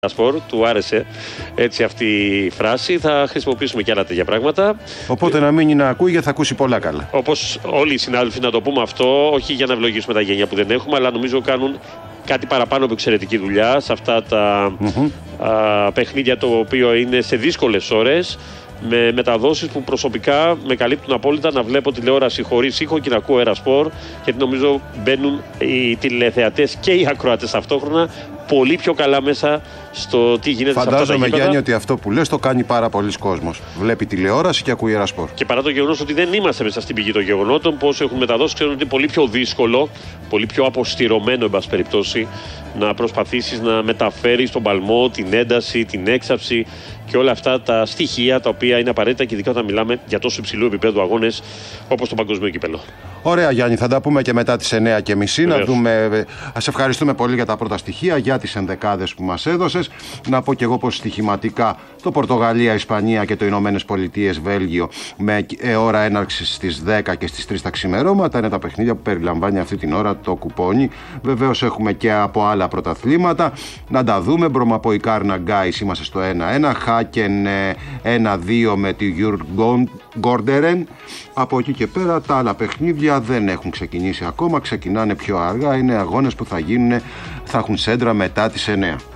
Σπορ, του άρεσε έτσι αυτή η φράση. Θα χρησιμοποιήσουμε και άλλα τέτοια πράγματα. Οπότε να μείνει να ακούει, γιατί θα ακούσει πολλά καλά. Όπως όλοι οι συνάδελφοι, να το πούμε αυτό, όχι για να ευλογήσουμε τα γένια που δεν έχουμε, αλλά νομίζω κάνουν κάτι παραπάνω από εξαιρετική δουλειά σε αυτά τα παιχνίδια, το οποίο είναι σε δύσκολες ώρες, με μεταδόσεις που προσωπικά με καλύπτουν απόλυτα, να βλέπω τηλεόραση χωρίς ήχο και να ακούω Αέρα Σπορ, γιατί νομίζω μπαίνουν οι τηλεθεατές και οι ακροατές ταυτόχρονα πολύ πιο καλά μέσα στο τι γίνεται. Φαντάζομαι, σε αυτά τα γήπεδα. Γιάννη, ότι αυτό που λες το κάνει πάρα πολλοί κόσμος. Βλέπει τηλεόραση και ακούει Αέρα Σπορ. Και παρά το γεγονός ότι δεν είμαστε μέσα στην πηγή των γεγονότων, πώς έχουν μεταδώσει, ξέρουν ότι είναι πολύ πιο δύσκολο, πολύ πιο αποστηρωμένο, εν πάση περιπτώσει, να προσπαθήσεις να μεταφέρεις τον παλμό, την ένταση, την έξαψη και όλα αυτά τα στοιχεία τα οποία είναι απαραίτητα, και ειδικά όταν μιλάμε για τόσο υψηλού επίπεδου αγώνες όπως το Παγκόσμιο Κύπελλο. Ωραία, Γιάννη, θα τα πούμε και μετά τις 9:30. Να δούμε. Ας ευχαριστούμε πολύ για τα πρώτα στοιχεία, για τις ενδεκάδες που μας έδωσες. Να πω και εγώ πως στοιχηματικά το Πορτογαλία, Ισπανία και το Ηνωμένες Πολιτείες, Βέλγιο, με ώρα έναρξης στις 10 και στις 3 τα ξημερώματα, είναι τα παιχνίδια που περιλαμβάνει αυτή την ώρα το κουπόνι. Βεβαίως έχουμε και από άλλα πρωταθλήματα. Να τα δούμε. Μπρομαποϊκάρνα Γκάις, είμαστε στο 1-1. Χάκεν 1-2 με τη Γιουρ Γκόρντερεν. Από εκεί και πέρα τα άλλα παιχνίδια δεν έχουν ξεκινήσει ακόμα, ξεκινάνε πιο αργά, είναι αγώνες που θα έχουν σέντρα μετά τις 9.